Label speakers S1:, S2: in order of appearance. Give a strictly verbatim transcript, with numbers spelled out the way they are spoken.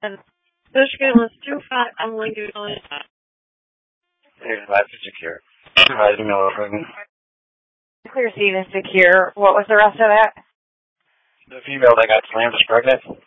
S1: And Michigan was too fat. I'm going to go in.
S2: Life is secure. Supervising no pregnant.
S1: Clear Steve is secure. What was the rest of that?
S2: The female that got slammed is pregnant.